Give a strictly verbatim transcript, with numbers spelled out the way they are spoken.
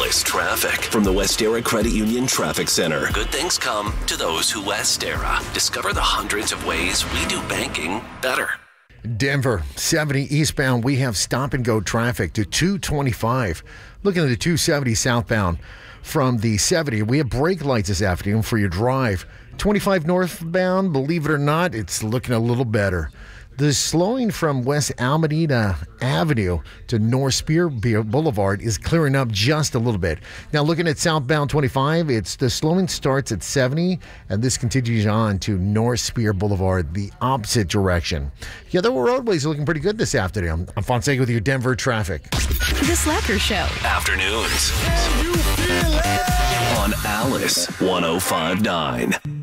Alice traffic from the Westera Credit Union Traffic Center. Good things come to those who Westera. Discover the hundreds of ways we do banking better. Denver, seventy eastbound, we have stop and go traffic to two twenty-five. Looking at the two seventy southbound from the seventy, we have brake lights this afternoon for your drive. twenty-five northbound, believe it or not, it's looking a little better. The slowing from West Alameda Avenue to North Spear Boulevard is clearing up just a little bit. Now, looking at southbound twenty-five, it's the slowing starts at seventy, and this continues on to North Spear Boulevard, the opposite direction. Yeah, the roadways are looking pretty good this afternoon. I'm Fonseca with your Denver traffic. The Slacker Show. Afternoons. On Alice one oh five point nine.